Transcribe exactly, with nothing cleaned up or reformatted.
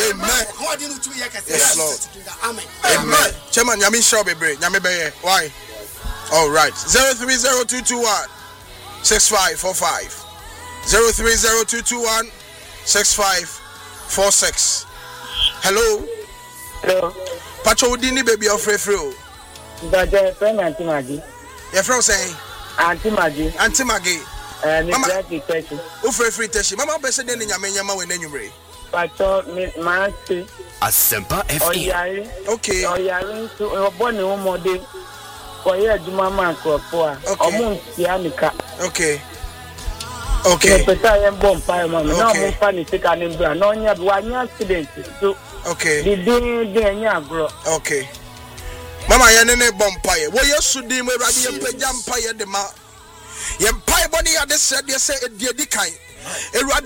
Amen. Yes, Lord. Amen. Amen. Chairman, Yamin Shawbebre, Yamibeye. Why? All right. Zero three zero two two one six five four five. Zero three zero two two one six five four six. Hello. Hello. Pacho Dini baby of free free. But your friend Auntie Maggie. Your friend saying Auntie Maggie. Auntie Maggie. And Mama, who free free teshi. Mama bese deni nyame nyama we nenumre. Pacho me mansi. Asempa F M. Oyari. Okay. Oyari to obone umode. Koye adwuma man krofo a. Omo ntia nika. Okay. Okay. Pesa yen bom pa ma me na mo fa ni sika ni bra na onya bi wa nya accident so. Okay. Di din din nya agro. Okay. Mama ye ne bom pa ye. Wo yesu din mo Awurade ye pagya mpa ye de ma. Ye mpa body ya de said ye say e di kan. Awurade